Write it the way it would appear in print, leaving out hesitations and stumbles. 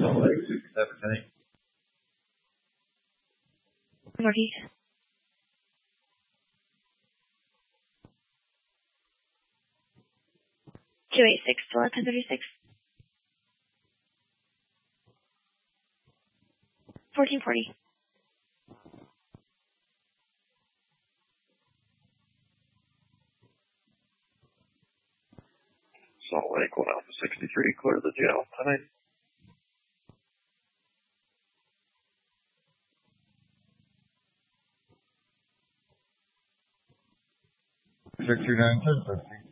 Salt Lake 6710. Northeast. 286 to 1036. 1440. Salt Lake 1 Alpha 63, clear the jail tonight. Six 2 9 10 50.